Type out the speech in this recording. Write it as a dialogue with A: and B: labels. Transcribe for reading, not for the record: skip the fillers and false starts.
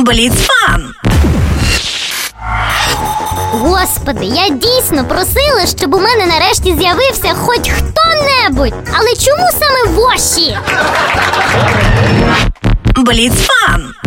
A: Бліцфан.
B: Господи, я дійсно просила, щоб у мене нарешті з'явився хоч хто-небудь. Але чому саме воші?
A: Бліцфан.